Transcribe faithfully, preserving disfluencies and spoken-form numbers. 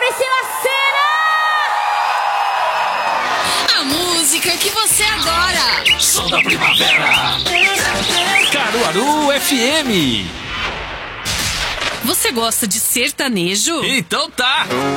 Priscila Senna! A música que você adora. Som da primavera. Caruaru F M. Você gosta de sertanejo? Então tá.